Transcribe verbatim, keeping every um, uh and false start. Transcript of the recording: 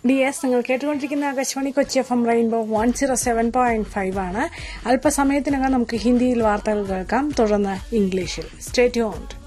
D S നിങ്ങൾ കേട്ടുകൊണ്ടിരിക്കുന്ന Akashvani Kochi F M rainbow one zero seven point five ആണ്. അല്പസമയത്തിനകം നമുക്ക് ഹിന്ദിയിൽ വാർത്തകൾ കേൾക്കാം, തുടർന്ന് ഇംഗ്ലീഷിൽ. Stay tuned.